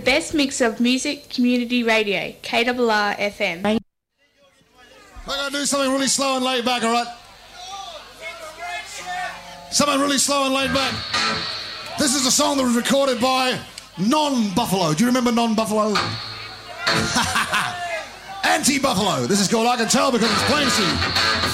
best mix of music, community radio, KRR FM. We're going to do something really slow and laid back, all right? Something really slow and laid back. This is a song that was recorded by Non-Buffalo. Do you remember Non-Buffalo? Anti-Buffalo. This is called I Can Tell Because It's Plain to See.